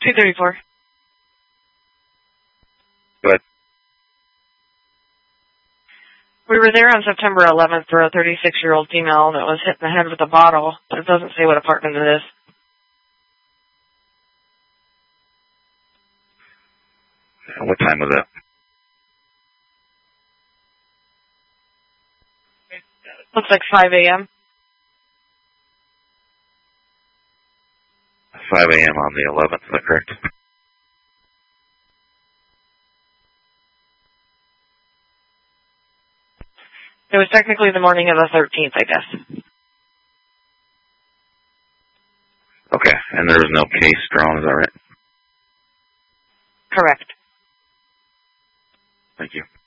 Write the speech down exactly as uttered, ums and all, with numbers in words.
two thirty-four. Good. We were there on September eleventh for a thirty-six-year-old female that was hit in the head with a bottle. It doesn't say what apartment it is. What time was that? Looks like five a.m. five a.m. on the eleventh, is that correct? It was technically the morning of the thirteenth, I guess. Okay, and there was no case drawn, is that right? Correct. Thank you.